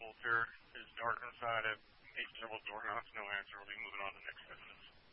culture is dark inside. I've made several door knocks, no answer. We'll be moving on to the next business.